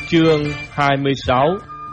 Chương 26.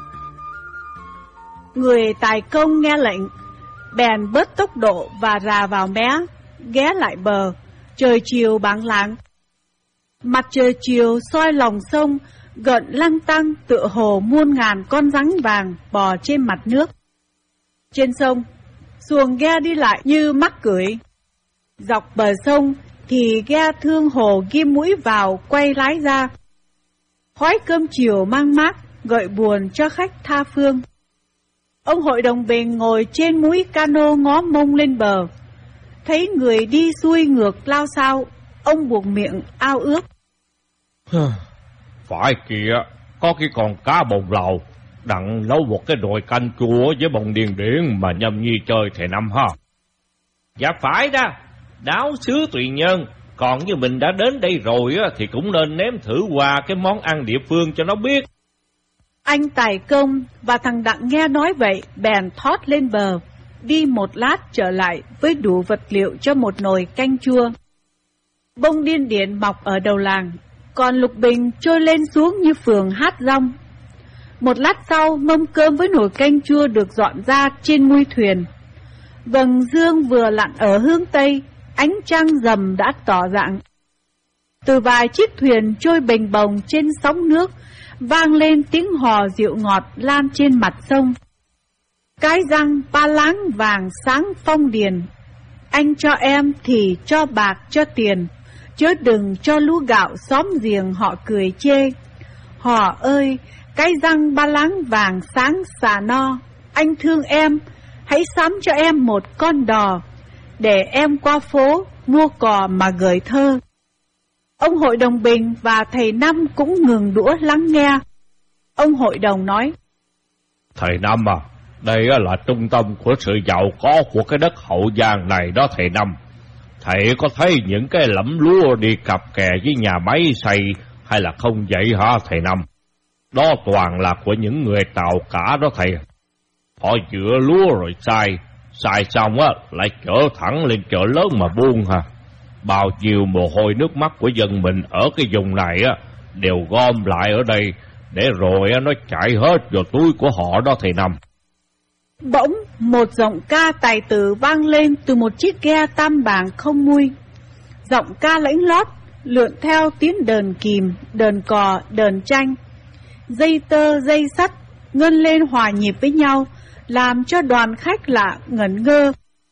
Người tài công nghe lệnh, bèn bớt tốc độ và rà vào mé, ghé lại bờ. Trời chiều báng láng. Mặt trời chiều soi lòng sông, gợn lăng tăng tựa hồ muôn ngàn con rắn vàng bò trên mặt nước. Trên sông, xuồng ghe đi lại như mắc cưỡi. Dọc bờ sông thì ghe thương hồ ghim mũi vào quay lái ra. Khói cơm chiều mang mát gợi buồn cho khách tha phương. Ông hội đồng Bình ngồi trên mũi cano ngó mông lên bờ. Thấy người đi xuôi ngược lao sao, ông buộc miệng ao ước. Phải kìa, có cái con cá bồng lầu đặng nấu một cái nồi canh chua với bông điên điển mà nhâm nhi chơi thầy Năm ha. Dạ phải đó, đáo xứ tùy nhân. Còn như mình đã đến đây rồi thì cũng nên nếm thử qua cái món ăn địa phương cho nó biết. Anh tài công và thằng Đặng nghe nói vậy bèn thoát lên bờ, đi một lát trở lại với đủ vật liệu cho một nồi canh chua. Bông điên điển mọc ở đầu làng, còn lục bình trôi lên xuống như phường hát rong. Một lát sau, mâm cơm với nồi canh chua được dọn ra trên mui thuyền. Vầng dương vừa lặn ở hướng Tây, ánh trăng rằm đã tỏ rạng. Từ vài chiếc thuyền trôi bềnh bồng trên sóng nước, vang lên tiếng hò dịu ngọt lan trên mặt sông. Cái răng ba láng vàng sáng phong điền, anh cho em thì cho bạc cho tiền, chớ đừng cho lũ gạo xóm giềng họ cười chê. Hò ơi, cái răng ba láng vàng sáng xà no, anh thương em, hãy sắm cho em một con đò, để em qua phố mua cò mà gửi thơ. Ông hội đồng Bình và thầy Năm cũng ngừng đũa lắng nghe. Ông hội đồng nói: Thầy Năm à, đây là trung tâm của sự giàu có của cái đất Hậu Giang này đó thầy Năm. Thầy có thấy những cái lẫm lúa đi cặp kè với nhà máy xây hay là không vậy hả thầy Năm? Đó toàn là của những người Tàu cả đó thầy. Họ dựa lúa rồi xài xong lại chở thẳng lên chợ lớn mà buôn ha. Bao nhiêu mồ hôi nước mắt của dân mình ở cái vùng này đều gom lại ở đây, để rồi nó chạy hết vào túi của họ đó thầy Năm. Bỗng một giọng ca tài tử vang lên từ một chiếc ghe tam bảng không mui. Giọng ca lãnh lót lượn theo tiếng đờn kìm, đờn cò, đờn tranh. Dây tơ, dây sắt ngân lên hòa nhịp với nhau, làm cho đoàn khách lạ ngẩn ngơ.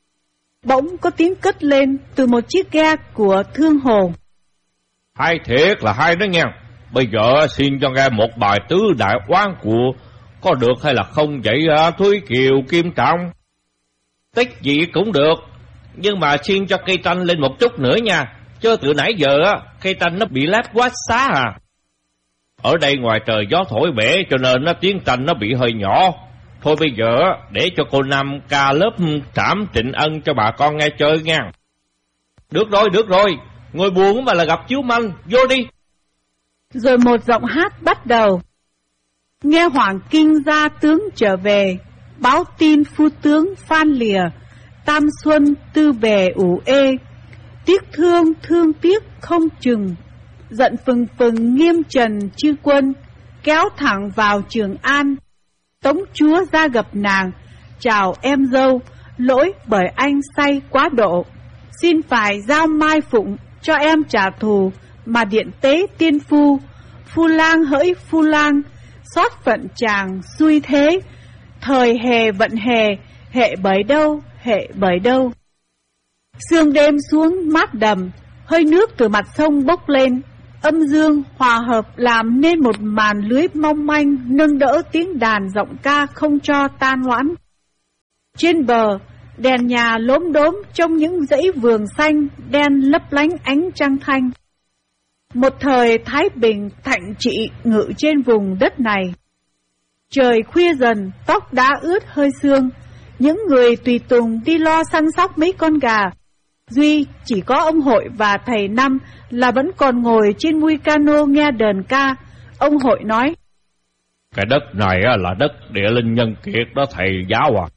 Bỗng có tiếng cất lên từ một chiếc ghe của thương hồ. Hay thiệt là hay đó nghe. Bây giờ xin cho nghe một bài tứ đại oán của có được hay là không vậy Thúy Kiều Kim Trọng? Tích gì cũng được, nhưng mà xin cho cây tranh lên một chút nữa nha, chứ từ nãy giờ cây tranh nó bị lép quá xá à. Ở đây ngoài trời gió thổi bể cho nên tiếng tranh nó bị hơi nhỏ. Thôi bây giờ để cho cô Năm ca lớp Trảm Trịnh Ân cho bà con nghe chơi nha. Được rồi, ngồi buồn mà là gặp chiếu manh, vô đi. Rồi một giọng hát bắt đầu. Nghe Hoàng Kinh gia tướng trở về, báo tin phu tướng Phan Lìa, Tam Xuân tư bề ủ ê. Tiếc thương tiếc không chừng, giận phừng phừng nghiêm trần chư quân, kéo thẳng vào Trường An. Tống chúa ra gặp nàng, chào em dâu, lỗi bởi anh say quá độ. Xin phải giao mai phụng cho em trả thù, mà điện tế tiên phu. Phu lang hỡi phu lang, xót phận chàng xui thế. Thời hề vận hề, hệ bởi đâu. Sương đêm xuống mát đầm, hơi nước từ mặt sông bốc lên. Âm dương hòa hợp làm nên một màn lưới mong manh, nâng đỡ tiếng đàn giọng ca không cho tan loãng. Trên bờ, đèn nhà lốm đốm trong những dãy vườn xanh, đen lấp lánh ánh trăng thanh. Một thời thái bình thạnh trị ngự trên vùng đất này. Trời khuya dần, tóc đã ướt hơi sương. Những người tùy tùng đi lo săn sóc mấy con gà. Duy chỉ có ông hội và thầy Năm là vẫn còn ngồi trên mui cano nghe đờn ca. Ông hội nói: Cái đất này là đất địa linh nhân kiệt đó thầy giáo à.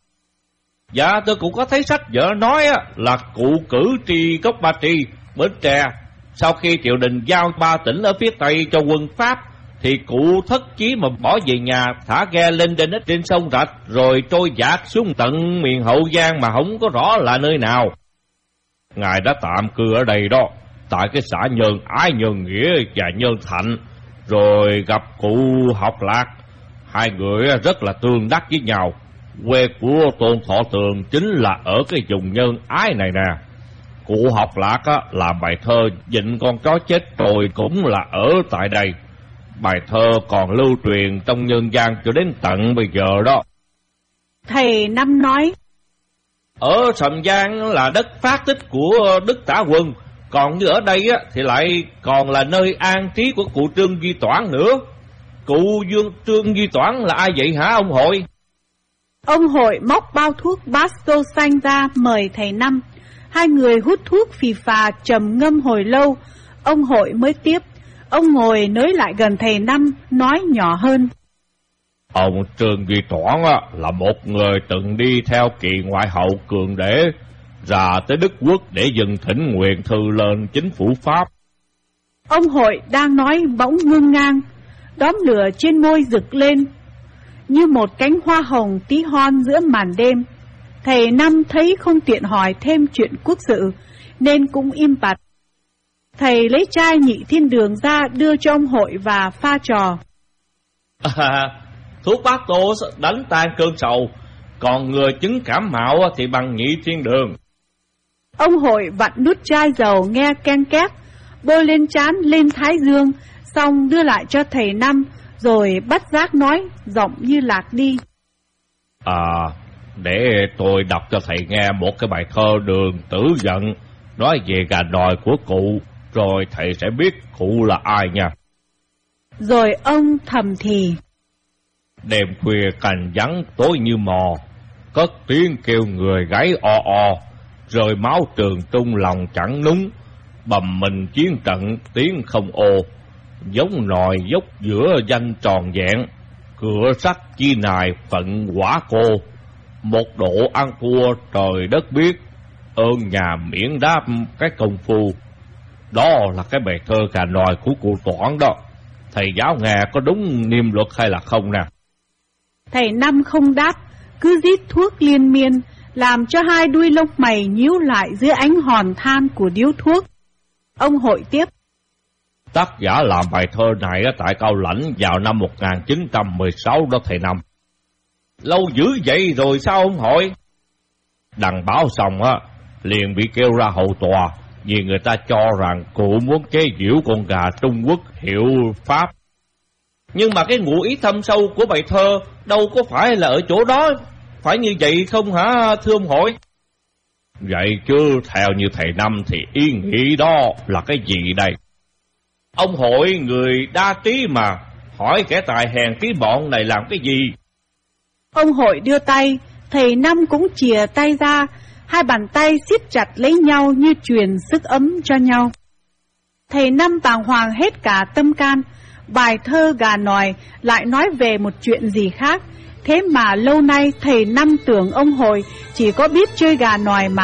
Dạ tôi cũng có thấy sách vợ nói là cụ cử tri gốc Ba Tri, Bến Tre. Sau khi triều đình giao 3 tỉnh ở phía Tây cho quân Pháp thì cụ thất chí mà bỏ về nhà, thả ghe lên trên trên sông Rạch, rồi trôi dạt xuống tận miền Hậu Giang mà không có rõ là nơi nào. Ngài đã tạm cư ở đây đó, tại cái xã Nhân Ái, Nhân Nghĩa và Nhân Thạnh, rồi gặp cụ Học Lạc. Hai người rất là tương đắc với nhau. Quê của Tôn Thọ Tường chính là ở cái vùng Nhân Ái này nè. Cụ Học Lạc làm bài thơ Vịnh Con Chó Chết Rồi cũng là ở tại đây. Bài thơ còn lưu truyền trong nhân gian cho đến tận bây giờ đó. Thầy Năm nói: ở Sầm Giang là đất phát tích của Đức Tả Quân, còn như ở đây thì lại còn là nơi an trí của cụ Trương Duy Toản nữa. Cụ Trương Duy Toản là ai vậy hả ông Hội? Ông Hội móc bao thuốc Basco xanh ra mời thầy Năm. Hai người hút thuốc phì phà trầm ngâm hồi lâu, ông Hội mới tiếp. Ông ngồi nới lại gần thầy Năm, nói nhỏ hơn: ông Trương Duy Toản là một người từng đi theo kỳ ngoại hậu Cường Đế ra tới Đức Quốc để dâng thỉnh nguyện thư lên chính phủ Pháp. Ông Hội đang nói bỗng ngưng ngang, đốm lửa trên môi rực lên như một cánh hoa hồng tí hon giữa màn đêm. Thầy Năm thấy không tiện hỏi thêm chuyện quốc sự nên cũng im bặt. Thầy lấy chai Nhị Thiên Đường ra đưa cho ông Hội và pha trò. Thuốc bát tô đánh tan cơn sầu, còn người chứng cảm mạo thì bằng Nhị Thiên Đường. Ông Hội vặn nút chai dầu nghe ken két, bôi lên trán lên thái dương, xong đưa lại cho thầy Năm, rồi bắt giác nói, giọng như lạc đi: để tôi đọc cho thầy nghe một cái bài thơ Đường Tử Giận, nói về gà đòi của cụ, rồi thầy sẽ biết cụ là ai nha. Rồi ông thầm thì: đêm khuya cành vắng tối như mò, cất tiếng kêu người gáy o o, rơi máu trường trung lòng chẳng núng, bầm mình chiến trận tiếng không ô, giống nòi dốc giữa danh tròn vẹn, cửa sắt chi nài phận quả cô, một độ ăn thua trời đất biết, ơn nhà miễn đáp cái công phu. Đó là cái bài thơ gà nòi của cụ Toản đó. Thầy giáo nghe có đúng niêm luật hay là không nè? Thầy Năm không đáp, cứ rít thuốc liên miên, làm cho hai đuôi lông mày nhíu lại dưới ánh hòn than của điếu thuốc. Ông Hội tiếp: tác giả làm bài thơ này tại Cao Lãnh vào năm 1916 đó thầy Năm. Lâu dữ vậy rồi sao ông Hội? Đăng báo xong liền bị kêu ra hầu tòa, vì người ta cho rằng cụ muốn chế giễu con gà Trung Quốc hiệu Pháp. Nhưng mà cái ngụ ý thâm sâu của bài thơ đâu có phải là ở chỗ đó, phải như vậy không hả thưa ông Hội? Vậy chứ theo như thầy Năm thì ý nghĩ đó là cái gì đây? Ông Hội người đa trí mà, hỏi kẻ tài hèn trí bọn này làm cái gì? Ông Hội đưa tay, thầy Năm cũng chìa tay ra, hai bàn tay siết chặt lấy nhau như truyền sức ấm cho nhau. Thầy Năm bàng hoàng hết cả tâm can, bài thơ gà nòi lại nói về một chuyện gì khác. Thế mà lâu nay thầy Năm tưởng ông Hội chỉ có biết chơi gà nòi mà